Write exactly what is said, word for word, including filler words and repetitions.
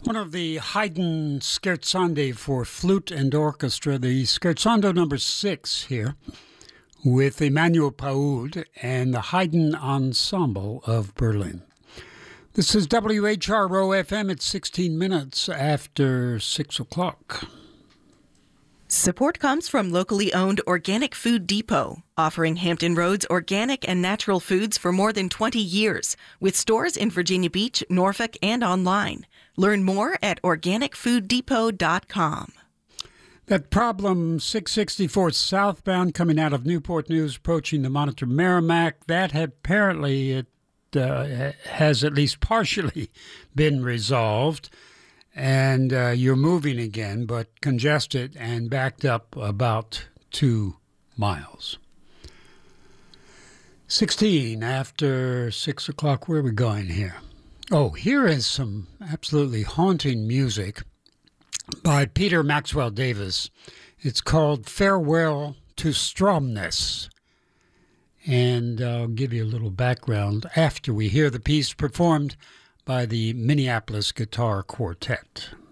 One of the Haydn scherzandi for flute and orchestra, the scherzando number six here, with Emmanuel Paoud and the Haydn Ensemble of Berlin. This is W H R O F M at sixteen minutes after six o'clock. Support comes from locally owned Organic Food Depot, offering Hampton Roads organic and natural foods for more than twenty years, with stores in Virginia Beach, Norfolk, and online. Learn more at organic food depot dot com. That problem six sixty-four southbound coming out of Newport News approaching the Monitor Merrimack, that had apparently it uh, has at least partially been resolved. And uh, you're moving again, but congested and backed up about two miles. sixteen after six o'clock. Where are we going here? Oh, here is some absolutely haunting music by Peter Maxwell Davis. It's called Farewell to Stromness. And I'll give you a little background after we hear the piece performed by the Minneapolis Guitar Quartet.